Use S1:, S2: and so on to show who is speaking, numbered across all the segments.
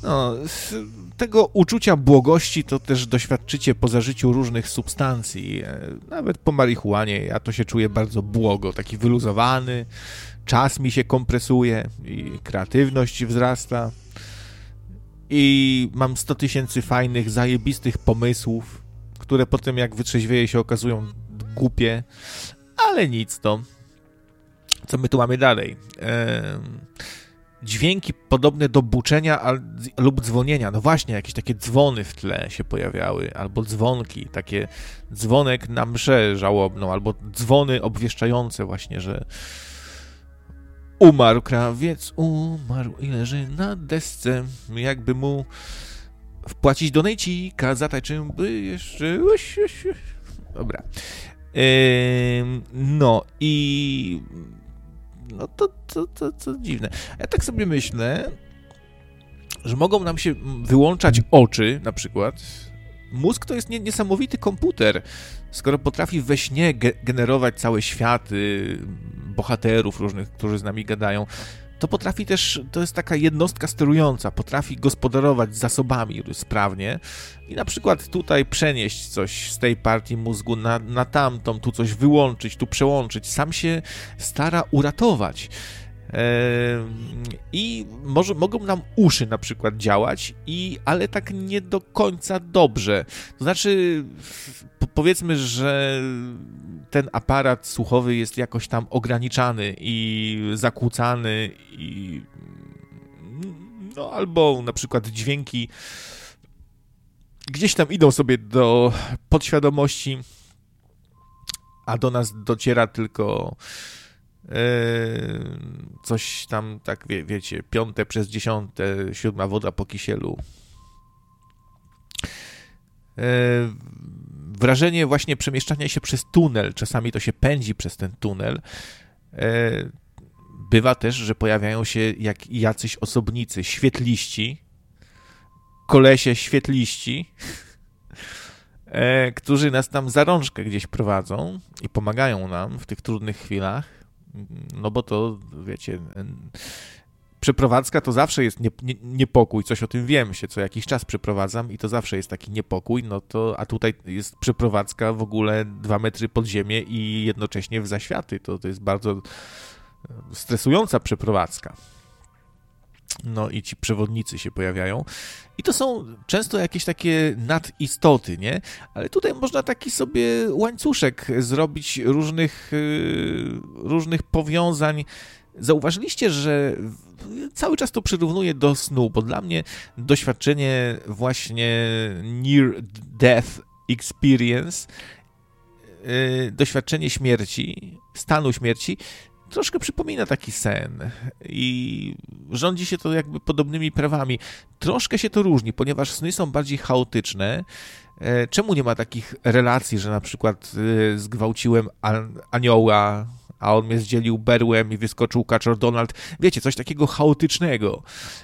S1: No, tego uczucia błogości to też doświadczycie po zażyciu różnych substancji. Nawet po marihuanie ja to się czuję bardzo błogo, taki wyluzowany, czas mi się kompresuje i kreatywność wzrasta. I mam 100 000 fajnych, zajebistych pomysłów, które potem jak wytrzeźwieje się okazują głupie, ale nic to. Co my tu mamy dalej? Dźwięki podobne do buczenia lub dzwonienia. No właśnie, jakieś takie dzwony w tle się pojawiały, albo dzwonki, takie dzwonek na mszę żałobną, albo dzwony obwieszczające właśnie, że umarł krawiec, umarł i leży na desce, jakby mu wpłacić donejcika, zatańczyłby jeszcze... Dobra. No i... No to dziwne. Ja tak sobie myślę, że mogą nam się wyłączać oczy, na przykład. Mózg to jest niesamowity komputer. Skoro potrafi we śnie generować całe światy, bohaterów różnych, którzy z nami gadają, to potrafi też, to jest taka jednostka sterująca, potrafi gospodarować zasobami sprawnie i na przykład tutaj przenieść coś z tej partii mózgu na tamtą, tu coś wyłączyć, tu przełączyć. Sam się stara uratować. I mogą nam uszy na przykład działać, ale tak nie do końca dobrze. To znaczy, powiedzmy, że ten aparat słuchowy jest jakoś tam ograniczany i zakłócany no albo na przykład dźwięki gdzieś tam idą sobie do podświadomości, a do nas dociera tylko coś tam, tak wiecie, 5 przez 10, 7 woda po kisielu. Wrażenie właśnie przemieszczania się przez tunel, czasami to się pędzi przez ten tunel. Bywa też, że pojawiają się jak jacyś osobnicy, świetliści, kolesie świetliści, którzy nas tam za rączkę gdzieś prowadzą i pomagają nam w tych trudnych chwilach. No bo to, wiecie, przeprowadzka to zawsze jest niepokój, coś o tym wiem, się co jakiś czas przeprowadzam i to zawsze jest taki niepokój, no to, a tutaj jest przeprowadzka w ogóle 2 metry pod ziemię i jednocześnie w zaświaty, to jest bardzo stresująca przeprowadzka. No i ci przewodnicy się pojawiają i to są często jakieś takie nadistoty, nie? Ale tutaj można taki sobie łańcuszek zrobić różnych powiązań. Zauważyliście, że cały czas to przyrównuję do snu, bo dla mnie doświadczenie właśnie near death experience, doświadczenie śmierci, stanu śmierci, troszkę przypomina taki sen i rządzi się to jakby podobnymi prawami. Troszkę się to różni, ponieważ sny są bardziej chaotyczne. Czemu nie ma takich relacji, że na przykład zgwałciłem anioła, a on mnie zdzielił berłem i wyskoczył kaczor Donald? Wiecie, coś takiego chaotycznego.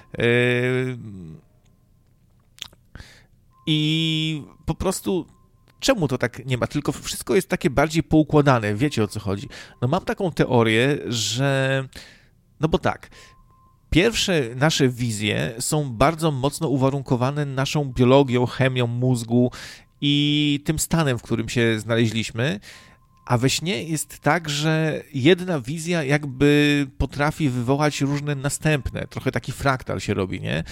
S1: I po prostu czemu to tak nie ma? Tylko wszystko jest takie bardziej poukładane. Wiecie, o co chodzi? No mam taką teorię, że... No bo tak, pierwsze nasze wizje są bardzo mocno uwarunkowane naszą biologią, chemią mózgu i tym stanem, w którym się znaleźliśmy, a we śnie jest tak, że jedna wizja jakby potrafi wywołać różne następne. Trochę taki fraktal się robi, nie?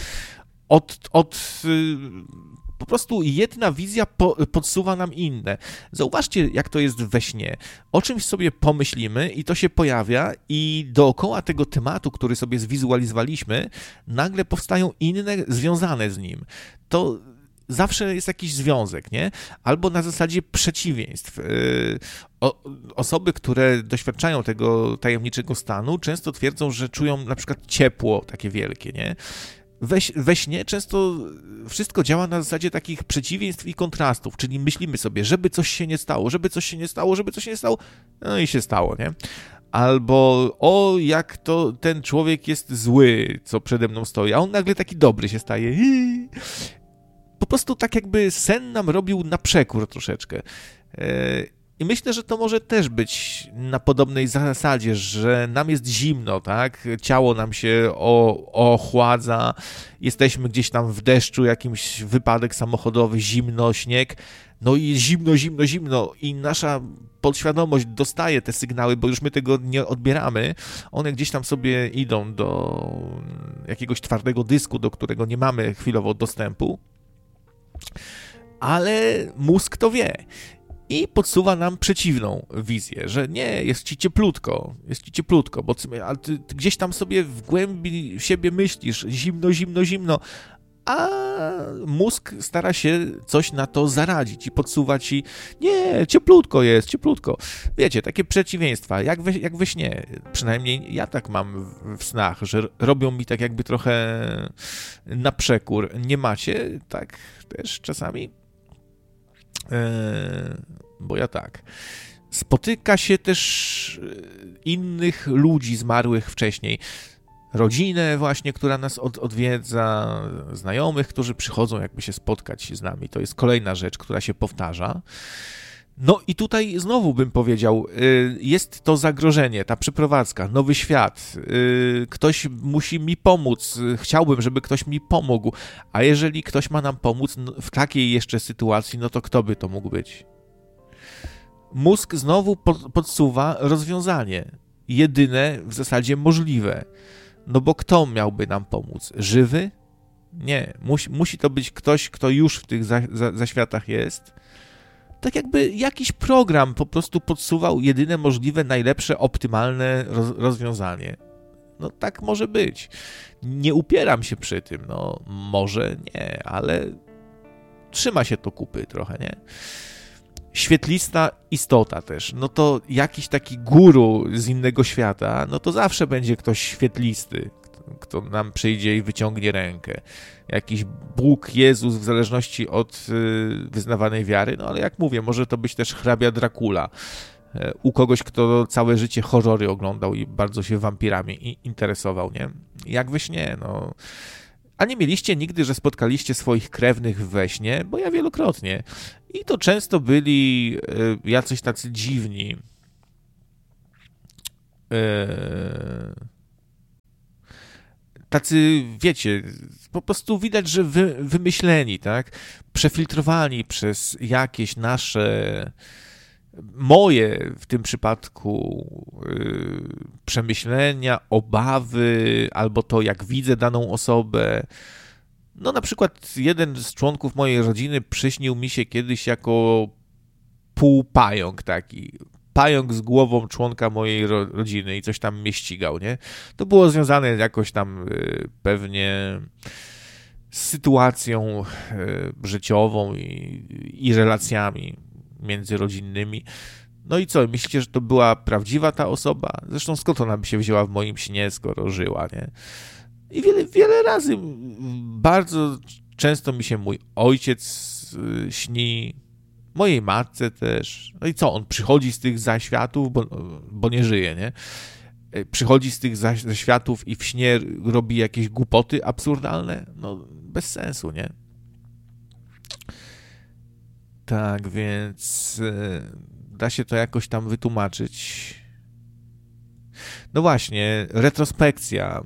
S1: Po prostu jedna wizja podsuwa nam inne. Zauważcie, jak to jest we śnie. O czymś sobie pomyślimy i to się pojawia i dookoła tego tematu, który sobie zwizualizowaliśmy, nagle powstają inne związane z nim. To zawsze jest jakiś związek, nie? Albo na zasadzie przeciwieństw. Osoby, które doświadczają tego tajemniczego stanu, często twierdzą, że czują na przykład ciepło takie wielkie, nie? We śnie często wszystko działa na zasadzie takich przeciwieństw i kontrastów, czyli myślimy sobie, żeby coś się nie stało, żeby coś się nie stało, żeby coś się nie stało, no i się stało, nie? Albo o, jak to ten człowiek jest zły, co przede mną stoi, a on nagle taki dobry się staje. Po prostu tak jakby sen nam robił na przekór troszeczkę. I myślę, że to może też być na podobnej zasadzie, że nam jest zimno, tak? Ciało nam się ochładza, jesteśmy gdzieś tam w deszczu, jakimś wypadek samochodowy, zimno, śnieg, no i zimno, zimno, zimno i nasza podświadomość dostaje te sygnały, bo już my tego nie odbieramy, one gdzieś tam sobie idą do jakiegoś twardego dysku, do którego nie mamy chwilowo dostępu, ale mózg to wie. I podsuwa nam przeciwną wizję, że nie, jest ci cieplutko, bo ty gdzieś tam sobie w głębi siebie myślisz, zimno, zimno, zimno, a mózg stara się coś na to zaradzić i podsuwa ci, nie, ciepłutko jest, ciepłutko. Wiecie, takie przeciwieństwa, jak we śnie, przynajmniej ja tak mam w snach, że robią mi tak jakby trochę na przekór. Nie macie tak też czasami? Bo ja tak. Spotyka się też innych ludzi zmarłych wcześniej. Rodzinę właśnie, która nas odwiedza, znajomych, którzy przychodzą jakby się spotkać z nami. To jest kolejna rzecz, która się powtarza. No i tutaj znowu bym powiedział, jest to zagrożenie, ta przeprowadzka, nowy świat, ktoś musi mi pomóc, chciałbym, żeby ktoś mi pomógł, a jeżeli ktoś ma nam pomóc w takiej jeszcze sytuacji, no to kto by to mógł być? Mózg znowu podsuwa rozwiązanie, jedyne w zasadzie możliwe, no bo kto miałby nam pomóc? Żywy? Nie, musi to być ktoś, kto już w tych zaświatach jest. Tak jakby jakiś program po prostu podsuwał jedyne możliwe, najlepsze, optymalne rozwiązanie. No tak może być. Nie upieram się przy tym, no może nie, ale trzyma się to kupy trochę, nie? Świetlista istota też, no to jakiś taki guru z innego świata, no to zawsze będzie ktoś świetlisty, kto nam przyjdzie i wyciągnie rękę. Jakiś Bóg, Jezus, w zależności od wyznawanej wiary, no ale jak mówię, może to być też hrabia Dracula, u kogoś, kto całe życie horrory oglądał i bardzo się wampirami interesował, nie? Jak we śnie, no. A nie mieliście nigdy, że spotkaliście swoich krewnych we śnie? Bo ja wielokrotnie. I to często byli jacyś tacy dziwni. Tacy, wiecie, po prostu widać, że wymyśleni, tak? Przefiltrowani przez jakieś nasze, moje w tym przypadku przemyślenia, obawy, albo to, jak widzę daną osobę. No na przykład jeden z członków mojej rodziny przyśnił mi się kiedyś jako półpająk taki. Pająk z głową członka mojej rodziny i coś tam mnie ścigał, nie? To było związane jakoś tam pewnie z sytuacją życiową i relacjami międzyrodzinnymi. No i co, myślicie, że to była prawdziwa ta osoba? Zresztą skąd ona by się wzięła w moim śnie, skoro żyła, nie? I wiele razy, bardzo często mi się mój ojciec śni, mojej matce też. No i co, on przychodzi z tych zaświatów, bo nie żyje, nie? Przychodzi z tych zaświatów i w śnie robi jakieś głupoty absurdalne? No, bez sensu, nie? Tak, więc da się to jakoś tam wytłumaczyć. No właśnie, retrospekcja.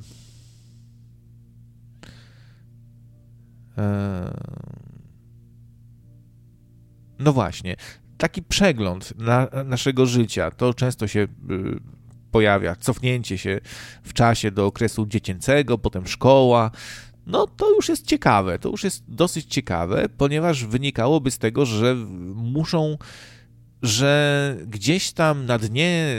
S1: No właśnie, taki przegląd naszego życia, to często się pojawia, cofnięcie się w czasie do okresu dziecięcego, potem szkoła. No to już jest ciekawe, to już jest dosyć ciekawe, ponieważ wynikałoby z tego, że gdzieś tam na dnie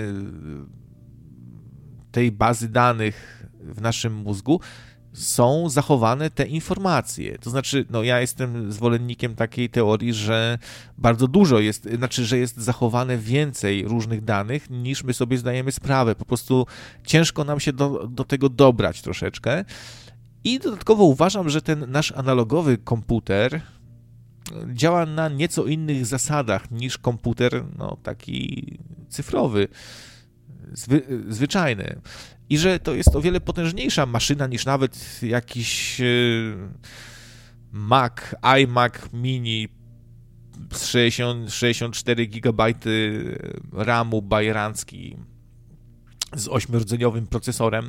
S1: tej bazy danych w naszym mózgu są zachowane te informacje. To znaczy, no ja jestem zwolennikiem takiej teorii, że bardzo dużo jest, znaczy, że jest zachowane więcej różnych danych, niż my sobie zdajemy sprawę. Po prostu ciężko nam się do tego dobrać troszeczkę. I dodatkowo uważam, że ten nasz analogowy komputer działa na nieco innych zasadach niż komputer, no taki cyfrowy, zwyczajny. I że to jest o wiele potężniejsza maszyna niż nawet jakiś Mac, iMac mini 64 GB RAMu bajerancki z 8-rdzeniowym procesorem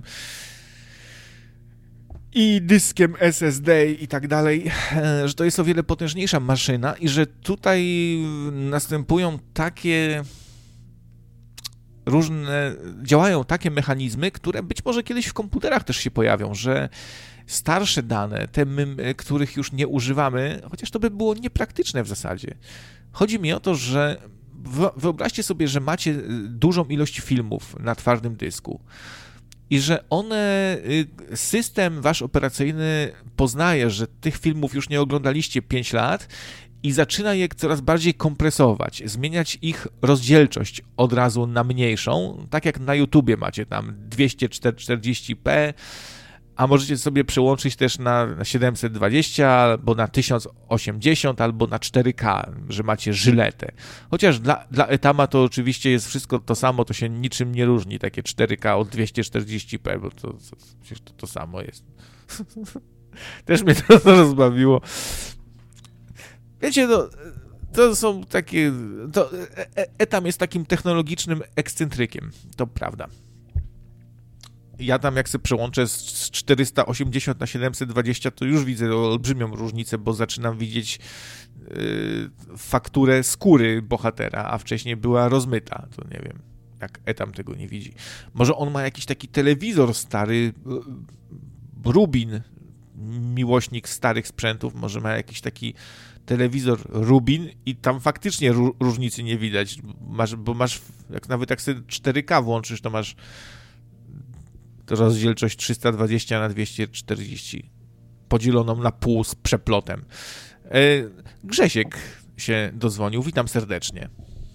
S1: i dyskiem SSD i tak dalej, że to jest o wiele potężniejsza maszyna i że tutaj następują takie działają takie mechanizmy, które być może kiedyś w komputerach też się pojawią, że starsze dane, te których już nie używamy, chociaż to by było niepraktyczne w zasadzie. Chodzi mi o to, że wyobraźcie sobie, że macie dużą ilość filmów na twardym dysku i że system wasz operacyjny poznaje, że tych filmów już nie oglądaliście 5 lat i zaczyna je coraz bardziej kompresować, zmieniać ich rozdzielczość od razu na mniejszą, tak jak na YouTubie macie tam 240p, a możecie sobie przełączyć też na 720 albo na 1080 albo na 4K, że macie żyletę. Chociaż dla Etama to oczywiście jest wszystko to samo, to się niczym nie różni, takie 4K od 240p, bo to samo jest. Też mnie to rozbawiło. Wiecie, to są takie... Etam jest takim technologicznym ekscentrykiem, to prawda. Ja tam jak sobie przełączę z 480 na 720, to już widzę olbrzymią różnicę, bo zaczynam widzieć fakturę skóry bohatera, a wcześniej była rozmyta. To nie wiem, jak Etam tego nie widzi. Może on ma jakiś taki telewizor stary, Rubin, miłośnik starych sprzętów, może ma jakiś taki telewizor Rubin i tam faktycznie różnicy nie widać, bo masz, nawet jak sobie 4K włączysz, to masz rozdzielczość 320 na 240 podzieloną na pół z przeplotem. Grzesiek się dozwonił. Witam serdecznie.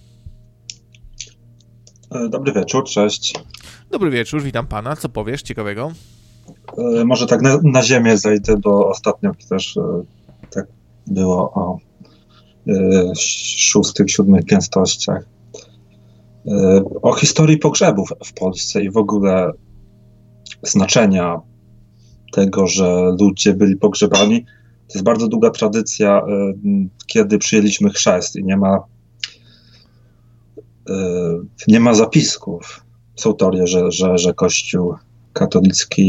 S2: Dobry wieczór, cześć.
S1: Dobry wieczór, witam pana. Co powiesz ciekawego?
S2: Może tak na ziemię zejdę, bo ostatnio też tak było o 6., 7. pięstościach. O historii pogrzebów w Polsce i w ogóle znaczenia tego, że ludzie byli pogrzebani. To jest bardzo długa tradycja, kiedy przyjęliśmy chrzest i nie ma zapisków. Są teorie, że Kościół katolicki